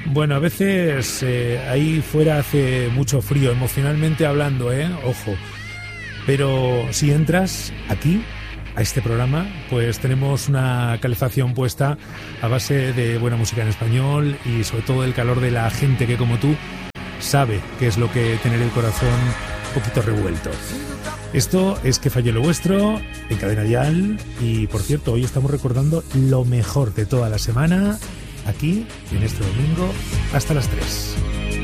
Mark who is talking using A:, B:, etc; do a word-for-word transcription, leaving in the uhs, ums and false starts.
A: Bueno, a veces eh, ahí fuera hace mucho frío, emocionalmente hablando, ¿eh? Ojo. Pero si entras aquí, a este programa, pues tenemos una calefacción puesta a base de buena música en español y sobre todo el calor de la gente que, como tú, sabe qué es lo que tener el corazón un poquito revuelto. Esto es Que Falló Lo Vuestro, en Cadena Dial. Y, por cierto, hoy estamos recordando lo mejor de toda la semana, aquí, en este domingo, hasta las tres.